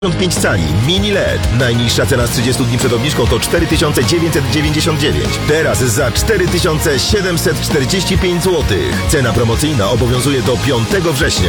5 cali, mini LED. Najniższa cena z 30 dni przed obniżką to 4999. Teraz za 4745 zł. Cena promocyjna obowiązuje do 5 września.